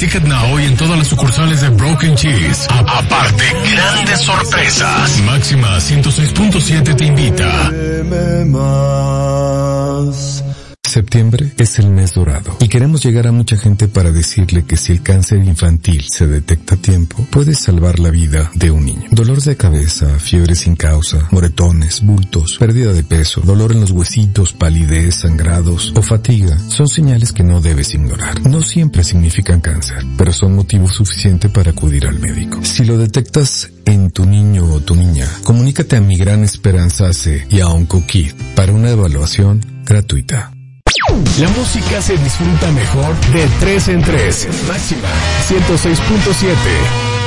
Ticket Now y en todas las sucursales de Broken Cheese. Aparte, grandes sorpresas. Máxima 106.7 te invita. Septiembre es el mes dorado y queremos llegar a mucha gente para decirle que si el cáncer infantil se detecta a tiempo, puede salvar la vida de un niño. Dolor de cabeza, fiebre sin causa, moretones, bultos, pérdida de peso, dolor en los huesitos, palidez, sangrados o fatiga son señales que no debes ignorar. No siempre significan cáncer, pero son motivo suficiente para acudir al médico. Si lo detectas en tu niño o tu niña, comunícate a Mi Gran Esperanza AC y a OncoKid para una evaluación gratuita. La música se disfruta mejor de 3 en 3. Máxima 106.7.